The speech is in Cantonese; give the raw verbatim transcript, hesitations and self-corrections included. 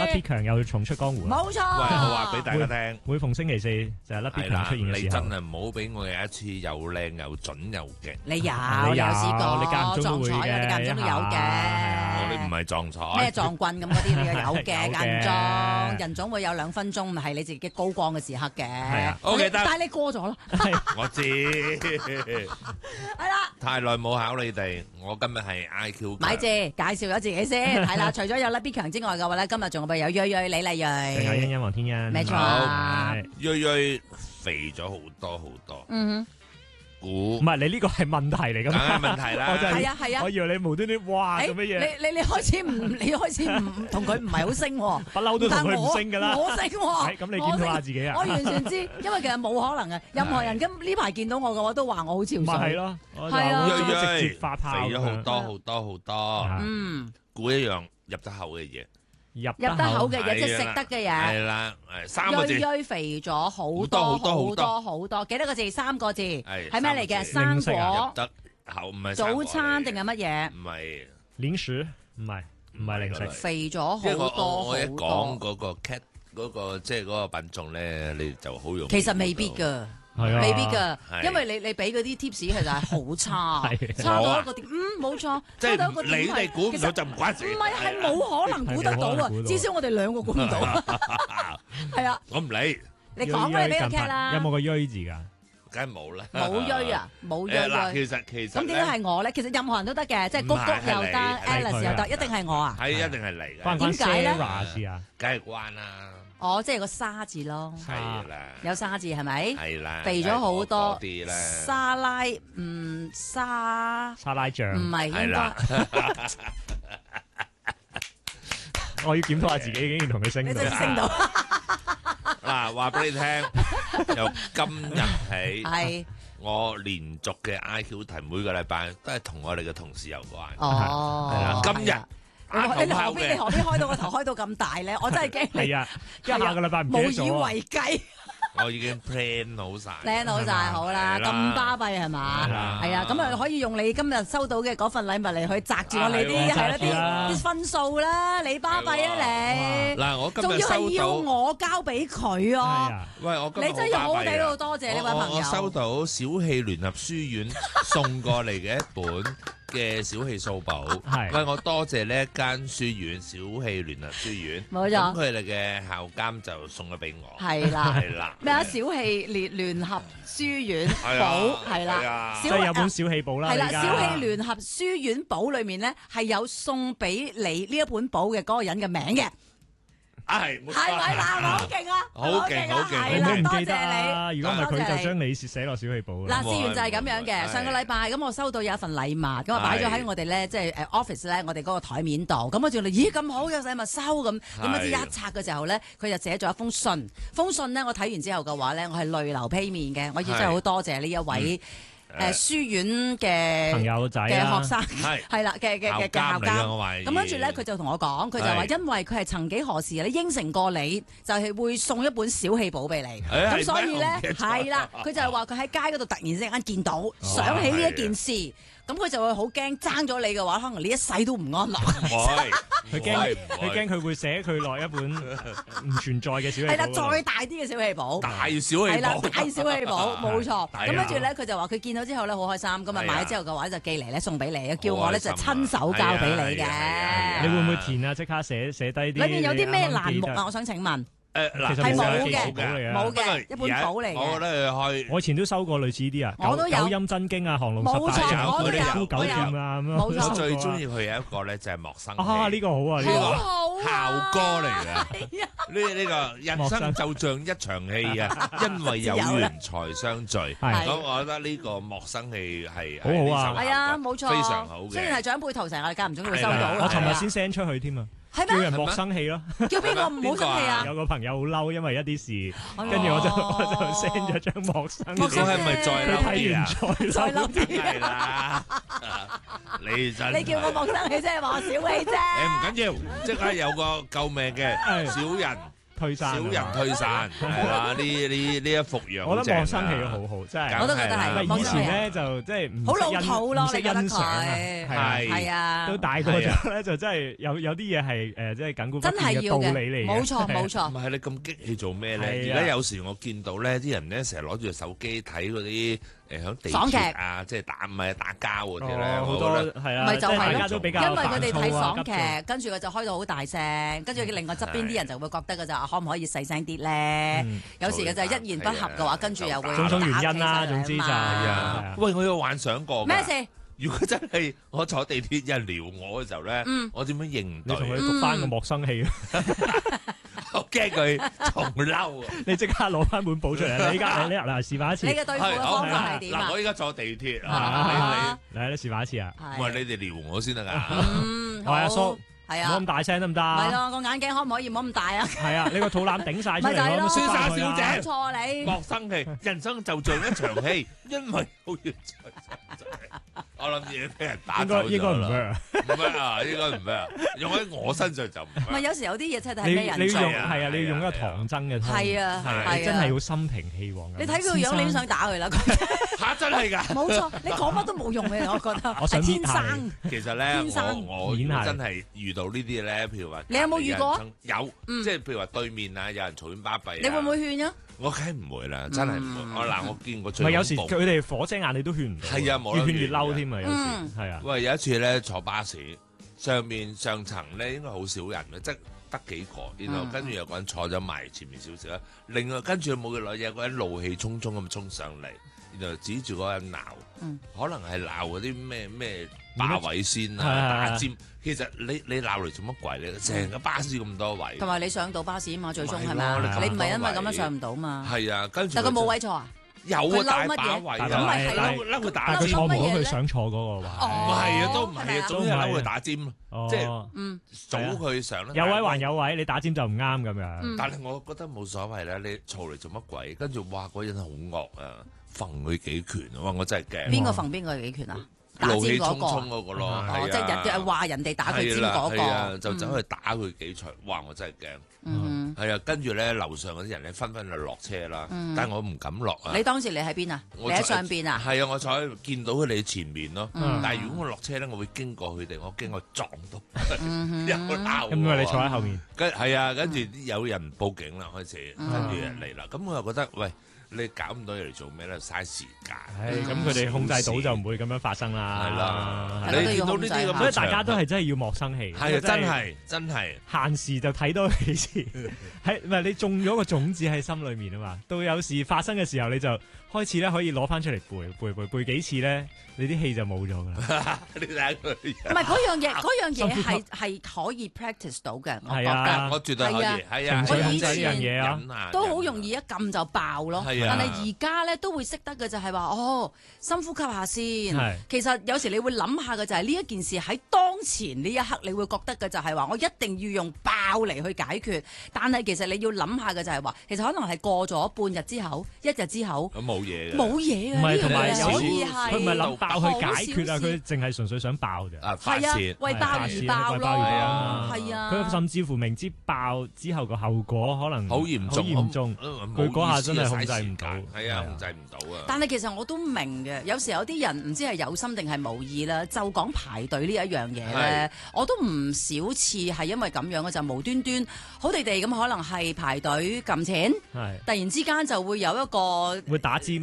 Lucky 強又重出江湖。 冇錯。 喂，我話俾大家聽， 每逢星期四就係 Lucky 強出現嘅你時候。 真係唔好俾我有一次又靚又準又勁。 你有， 你有有試過， 你間唔中都會嘅撞彩，我哋間唔中都有嘅。 我哋唔係撞彩。 咩撞棍咁嗰啲，你有嘅，間唔有中嘅人總會有兩分鐘，咪係你自己高光嘅時刻嘅。 係啊 ，OK， 你得但係你過咗啦。 我知。 係啦。 太耐冇考你哋，我今日係 I Q 強。 咪住，介紹咗自己先。係啦，除咗有 Lucky 強之外嘅話咧，今日仲有有瑞瑞、李麗瑞。 仲有欣欣、黃天欣。 沒錯係瑞瑞肥咗好多好多。 嗯估唔係你呢個係問題嚟㗎梗嘛？ 係問題啦。 我就係啊係啊我以為你無端端哇哼， 做乜嘢？ 你你你開始唔，你開始唔同佢唔係好升喎。 不嬲都同佢唔但我升㗎啦。 我升喎。 係咁你檢討下自己啊我完全知，因為其實冇可能嘅。任何人咁呢排見到我嘅話，都話我好潮水。 咪係咯，我就係啊會瑞瑞直接發炮肥咗好咁樣多好多好多。 啊嗯， 估一樣入得口嘅嘢。 入入得口嘅嘢，即係食得嘅嘢。 係啦，誒三個字。 瑞瑞肥咗好好多多好多好多好多，幾多個字？三個字。 係係咩嚟嘅？ 三個字生果入、得口唔係早餐定係乜嘢？ 唔係。 零食唔係唔係零食。 肥咗因為我好多好我一講多。 嗰個 cat 嗰個即係嗰個品種咧，你就好容易。 其實未必㗎。 係啊， 未必㗎， 係因為你你俾嗰啲 tips 其實係好差係， 差到一個點，嗯冇錯， 即差到一個係你點係哋估唔其實到就唔關事。 唔係係冇可能估得到啊係冇可能估！到至少我哋兩個估唔到，係啊！ 我唔理， 你講啦，你俾個近 cat 排啦， 有冇個鋥字㗎？ 梗係冇啦。 冇鋥啊，冇誒嗱， 鋥。 其實其實咁點解係我咧？其實任何人都得嘅，即係谷谷又得唔係係你 ，Alice 又得，一定係我啊！ 係一定係嚟嘅， 關唔關點解咧 Sarah 事啊？ 梗係關啦， 哦，即係個沙字咯， 係啦， 有沙字係咪？ 係啦， 肥咗好多嗰啲啦， 沙拉唔沙沙拉醬。 唔係應係啦該， 我要檢討下自己，竟然同佢升到你真。係升到嗱，話俾你聽，由今日起， 係我連續嘅 I Q 題每個禮拜都係同我哋嘅同事有關。 哦， 係啦，今日你打頭炮你何必你嘅， 何必開到個頭開到咁大咧？我真係驚你係啊，一下個禮拜唔記無以得咗啊。 為繼我已經 plan 好晒。 ，plan 好晒好啦， 係啦咁巴閉係嘛？ 係啦係啊，咁啊可以用你今日收到嘅嗰份禮物嚟去擲住我哋啲啊係啦係啦啲啲分數啦，你巴閉啊你！ 嗱，我今仲要係日收到， 要我交俾佢係啊！ 啊， 喂，我今日你真係好地好巴閉啊好多謝呢位我朋我收友。 到小氣聯合書院送過嚟嘅一本嘅小氣數簿， 係喂，我多謝呢一間書院小氣聯合書院， 冇錯咁佢哋嘅校監就送咗俾我， 係啦， 係啦， 咩啊？小氣聯聯合書院係啊簿係係啦啊， 即小係有本小氣簿啦。 係啦， 而家小氣聯合書院簿裏面咧係有送俾你呢一本簿嘅嗰個人嘅名嘅， 啊係，冇錯係咪嗱？我好勁啊！ 好勁好勁係啦， 你唔多記得啊？ 謝你。 如果唔係多謝佢就將你寫落小氣簿啦。 嗱，事緣就係咁樣嘅。 係上個禮拜咁，我收到有一份禮物，咁啊擺咗喺我哋咧，即係誒 office 咧，我哋嗰個台面度。咁我仲嚟，咦咁好有禮物收咁，點不知一拆嘅時候咧，佢就寫咗一封信。封信咧，我睇完之後嘅話咧，我係淚流披面嘅。我亦真係好多謝呢一位誒書院嘅朋友仔嘅啦學生， 係係啦嘅嘅嘅嘅校校監嚟㗎我監。 懷疑咁跟住咧，佢就同我講，佢就話係因為佢係曾幾何時你應承過你，就係會送一本小氣簿俾你。 誒咁所以咧係咩我唔記得咗係啦，佢就係話佢喺街嗰度突然之間見到，想起呢一件事，咁佢就會好驚爭咗你嘅話，可能你一世都唔安樂。 會， 佢驚會佢驚佢會寫佢落一本唔存在嘅小氣簿係啦， 嗰度。 再大啲嘅小氣簿。 大小氣係啦， 簿， 大小氣簿冇錯。 係啊咁跟住咧，佢就話佢見到之後咧好開心，咁啊係啊買咗之後嘅話就寄嚟咧送俾你，叫我咧就好開心啊親手交俾你係啊係啊係啊嘅。 你會唔會填啊？即刻寫寫低啲。 裏面有啲咩你啱啱記得欄目啊？我想請問。 誒嗱， 其實係冇嘅嘅簿嚟嘅。 冇嘅一本簿嚟嘅我覺得開。 我以前都收過類似呢啲啊， 我都有九九陰真經啊，降龍十冇錯八我都有招九劍啊咁樣。 冇錯我最中意佢有一個咧，就係莫生氣啊！呢個好啊，呢呢個個好啊校歌嚟嘅。 係啊呢呢個人生就像一場戲啊，因為有緣才相聚。 係咁我覺得呢個莫生氣係好好啊係啊，冇錯， 非常好嘅雖然係長輩圖，成日間唔中都會收係啦到。 我尋日係啊先 send 出去添啊， 係咩？ 叫人莫生氣咯。 叫邊個唔好生氣啊？ 有個朋友好嬲，因為一啲事， 哦跟住我就我就 send 咗張莫生氣。 呢個係咪再佢嬲啲啊？ 睇完再再嬲嬲梗係啦，你真係你叫我莫生氣，即係話我小氣啫。 誒唔緊要，即刻有個救命嘅係小人推山， 小人推山係啦，呢呢呢一幅樣我覺得莫生氣啊好好，真係。 我都覺得係。 以前咧就即係唔好老識欣土咯， 唔識你覺得欣賞啊， 佢係係啊， 到大個咗咧就真係有有啲嘢係誒即係緊固不真變嘅係要嘅， 道理嚟嘅。 冇錯冇唔錯。 係你咁激氣做咩咧？ 係啊而家有時我見到咧，啲人咧成日攞住個手機睇嗰啲誒響地訪劇鐵啊，即係打唔係打交嗰啲咧， 哦好我多覺得係啊， 咪就係咯即係大家都比較因為佢哋睇煩躁啊訪劇，跟住佢就開到好大聲，跟住另外側邊啲人就會覺得嘅就可唔可以細聲啲咧？ 嗯有時嘅就係一言不合嘅話，跟住又會種種原因啦， 打起上嚟總之就啊嘛係啊。喂，我有幻想過㗎咩事？ 如果真係我坐地鐵有人撩我嘅時候咧， 嗯我點樣應你同佢對？ 讀翻個莫生氣， 我驚佢重嬲啊！ 你即刻攞翻本簿出嚟。你依家你嗱示範一次， 你嘅對付嘅方法係點嗱， 啊我？依家坐地鐵啊啊， 嚟你示範一次啊！ 唔係你哋撩我先得㗎。 嗯， 喂阿好叔， 係啊唔好咁，大聲得唔得？ 係咯，個眼鏡可唔可以唔好咁大啊？ 係啊，你個肚腩頂晒出嚟咯， 咪就係咯， 縮返去小姐啊冇錯你。 莫生氣，人生就像一場戲，因為好似我諗嘢俾人打應走咗該應該唔啦 work 啊！ 唔咩啊？應該唔咩啊？用喺我身上就唔唔係 work。 有時有啲嘢真係睇你咩人做你要用啊係啊，你要用一個唐僧嘅通， 係啊係係啊你真係要心平氣和咁。 你睇佢個樣，你都想打佢啦。 嚇真係㗎！ 冇錯，你講乜都冇用嘅，我覺得我想係天搣下你生。 其實咧， 天生我我如演下果真係遇到呢啲咧，譬如話你有冇遇過啊？ 有， 嗯即係譬如話對面啊，有人嘈喧巴閉啊， 你會唔會勸啊？ 我梗係唔會啦，真係唔會。 嗯我嗱，我見過唔最係有時恐怖佢哋火遮眼，你都勸唔到。 係啊冇得越勸越勸嘅嬲添啊！有嗯時係啊， 喂，有一次咧坐巴士，上面上層咧應該好少人嘅，即係得幾個，然後嗯跟住有個人坐咗埋前面少少啦，另外跟住冇幾耐有個人怒氣沖沖咁衝上嚟，然後指住嗰個人鬧， 嗯可能係鬧嗰啲咩咩霸位先啊、 係係係打尖。其實你你鬧嚟做乜鬼咧？成個巴士咁多位， 同埋你上到巴士啊嘛，最終係咪係咯啊？ 你你唔係因為咁咁多位樣上唔到嘛？ 係啊，跟住但佢冇位坐啊？ 有佢啊， 嬲乜嘢大把位但咁咪係啊， 咯嬲嬲佢但打尖， 係佢坐唔到乜嘢咧佢想坐嗰個唔位。 係啊，都唔係啊， 係咪啊總之係嬲佢打尖咯，即係哦， 嗯早佢上啦。 有位還有位，你打尖就唔啱咁樣。 嗯但係我覺得冇所謂啦，你嘈嚟做乜鬼？跟住哇，嗰人好惡啊，揈佢幾拳啊！哇，我真係驚。 邊個揈邊個幾拳啊？打怒氣尖嗰個。 沖沖嗰個咯， 哦哦，即係人話人哋打佢尖係啦嗰係啊個， 就走去打佢幾錘，哇！我真係驚。 嗯係啊，跟住咧樓上嗰啲人咧紛紛就落車啦， 嗯但係我唔敢落啊哼。。你當時你喺邊啊？你喺我坐上邊啊？ 係啊，我坐喺見到佢哋前面咯。 嗯但係如果我落車咧，我會經過佢哋，我驚我撞到， 嗯有哼鬧。 咁因為你坐喺後面， 跟係啊，跟住有人報警啦，開始嗯跟住人嚟啦。咁我又覺得，喂，你搞咁多嘢嚟做咩咧？嘥時間。 唉，咁佢哋控制到就唔會咁樣發生啦。 係啦， 係咯你見到呢啲咁嘅場合， 所以大家都係真係要莫生氣。 係啊，真係真係。 閒時就睇多幾次，係唔係你種咗個種子喺心裏面啊嘛？到有事發生嘅時候，你就開始咧可以攞翻出嚟背背背背幾次咧，你啲氣就冇咗噶啦。 你睇下佢， 唔係嗰樣嘢，嗰樣嘢係深呼吸係可以 practice 到嘅，我覺係啊得。 我絕對可以，係啊， 情緒控制呢樣嘢啊忍啊都好容易一撳就爆咯， 係啊但係而家咧都會識得嘅就係話，哦，深呼吸下先係。 其實有時你會諗下嘅就係呢一件事喺當前呢一刻，你會覺得嘅就係話，我一定要用爆嚟去解決。但係其實你要諗下嘅就係話，其實可能係過咗半日之後、一日之後咁冇嘢嘅。 冇嘢嘅唔係同埋呢樣嘢， 有所以係佢唔係諗爆去解決啊， 好小事佢淨係純粹想爆啫。 啊，發係啊泄， 為爆而係爆咯， 為爆而爆啊係啊， 佢甚至乎明知爆之後個後果可能好嚴重， 好嚴重。 佢佢嗰下真係控制唔到係啊，控制唔到啊。 但係其實我都明嘅，有時有啲人唔知係有心定係無意啦，就講排隊呢一樣嘢咧，我都唔少次係因為咁樣嘅，就無端端好地地咁可能係排隊撳錢， 係突然之間就會有一個會打尖。